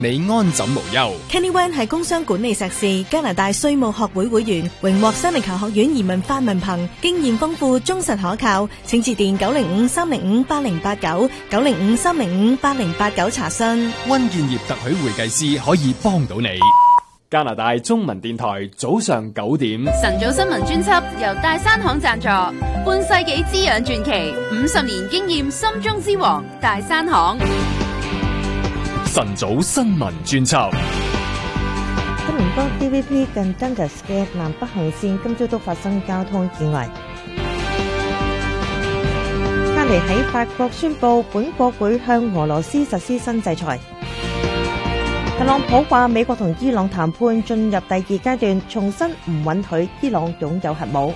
你安枕無憂。 Kenny Wan 係工商管理碩士，加拿大稅務學會會員，榮獲Seneca學院移民法文憑，經驗豐富，忠實可靠。請致電905-305-8089 905-305-8089查詢。 溫建業特許會計師可以幫到你。加拿大中文電台早上9點， 晨早新聞專輯由大山行贊助，半世紀滋養傳奇，50年經驗心中之王大山行。 晨早新聞專輯。 多倫多 DVP 近 Dundas 嘅南北行線今朝都發生交通意外。卡尼喺法國宣布本國會向俄羅斯實施新制裁。特朗普話美國同伊朗談判進入第2階段，重申唔允許伊朗擁有核武。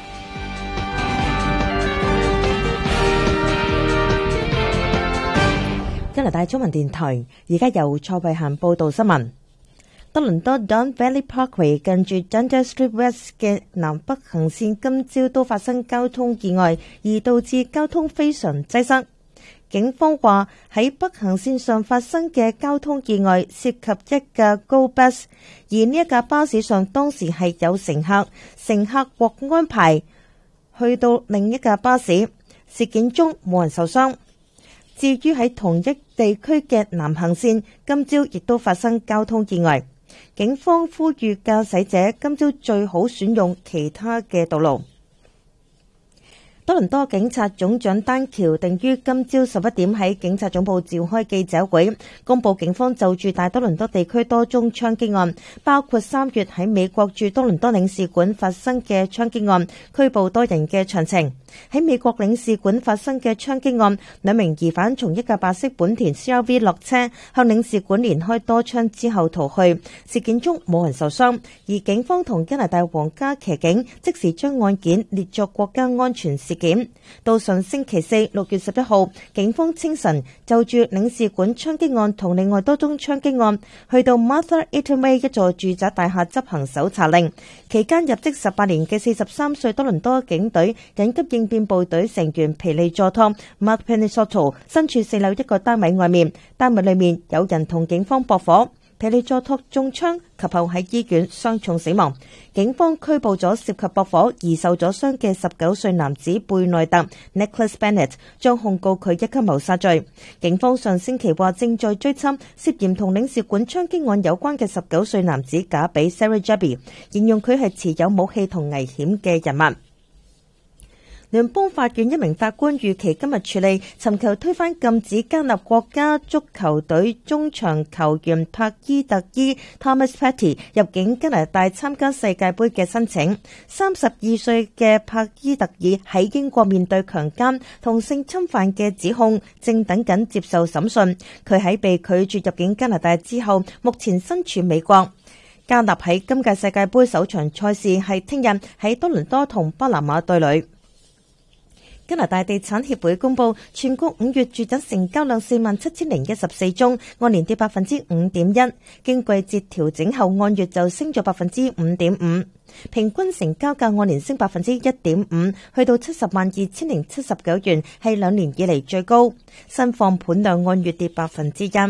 加拿大中文電台而家由蔡慧嫻報道新聞。多倫多 Don Valley Parkway 近住 Dundas Street West 嘅南北行線今朝都發生交通意外，而導致交通非常擠塞。警方話喺北行線上發生嘅交通意外涉及一架 Go Bus， 而呢一架巴士上當時係有乘客，乘客獲安排去到另一架巴士，事件中冇人受傷。至於喺同一地區嘅南行線，今朝亦都發生交通意外。警方呼籲駕駛者今朝最好選用其他嘅道路。多倫多警察總長丹橋定於今朝11點喺警察總部召開記者會，公佈警方就住大多倫多地區多宗槍擊案，包括3月喺美國駐多倫多領事館發生嘅槍擊案，拘捕多人嘅詳情。喺美國領事館發生嘅槍擊案，2名疑犯從一架白色本田 CRV 落車，向領事館連開多槍之後逃去。事件中冇人受傷，而警方同加拿大皇家騎警即時將案件列作國家安全事件。到上星期4 6月11號，警方清晨就住領事館槍擊案同另外多宗槍擊案，去到 Martha Itaeway 一座住宅大廈執行搜查令。期間入職18年嘅43歲多倫多警隊緊急應變部隊成員皮利佐托 Mark Penisoto 身處4樓一個單位外面，單位裏面有人同警方駁火，皮利佐托中槍及後喺醫院傷重死亡。警方拘捕咗涉及駁火而受咗傷嘅19歲男子貝內特 Nicholas Bennett， 將控告佢一級謀殺罪。警方上星期話正在追緝涉嫌同領事館槍擊案有關嘅19歲男子賈比 Sarah Jabi， 形容佢係持有武器同危險嘅人物。聯邦法院一名法官預期今日處理尋求推翻禁止加納國家足球隊中場球員帕伊特伊 Thomas Partey 入境加拿大參加世界盃嘅申請。32歲嘅帕伊特爾喺英國面對強姦同性侵犯嘅指控，正等緊接受審訊。佢喺被拒絕入境加拿大之後，目前身處美國。加納喺今屆世界盃首場賽事係聽日喺多倫多同巴拿馬對壘。加拿大地產協會公佈，全國5月住宅成交量47,014宗，按年跌 5.1%， 經季節調整後按月就升咗 5.5%， 平均成交價按年升 1.5%， 去到702,079元，係2年以嚟最高。新放盤量按月跌 1%。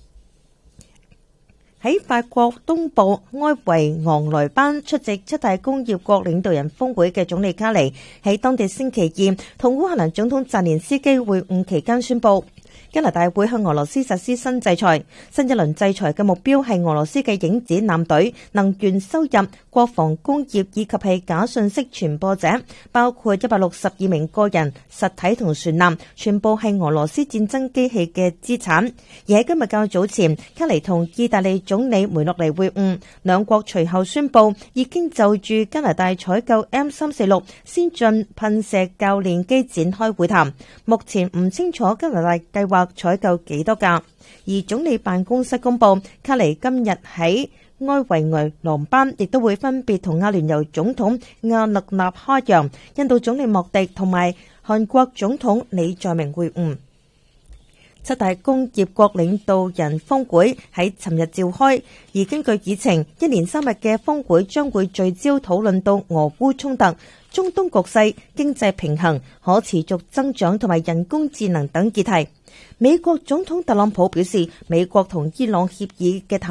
喺法國東部埃維昂萊班出席7大工業國領導人峰會嘅總理卡尼，喺當地星期2同烏克蘭總統澤連斯基會晤期間宣布，加拿大會向俄羅斯實施新制裁。新一輪制裁嘅目標係俄羅斯嘅影子艦隊、能源收入、國防工業以及係假信息傳播者，包括162名個人、實體同船艦，全部係俄羅斯戰爭機器嘅資產。而喺今日較早前，卡尼同意大利總理梅洛尼會晤，兩國隨後宣布已經就住加拿大採購 M346 先進噴射教練機展開會談。目前唔清楚加拿大計劃採購幾多架。而總理辦公室公布，卡尼今日喺埃維昂班亦都會分別同阿聯酋總統阿勒納哈揚、印度總理莫迪同埋韓國總統李在明會晤。 七大工業國領導人峰會喺尋日召開，而根據議程，一連3日嘅峰會將會聚焦討論到俄烏衝突、中東局勢、經濟平衡、可持續增長同埋人工智能等議題。美國總統特朗普表示，美國同伊朗協議嘅談